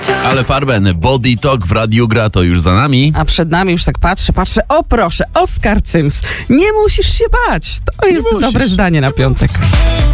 Ale Farben, Body Talk w Radiu Gra to już za nami. A przed nami już tak patrzę, o proszę, Oskar Cyms. Nie musisz się bać. To jest dobre zdanie na piątek.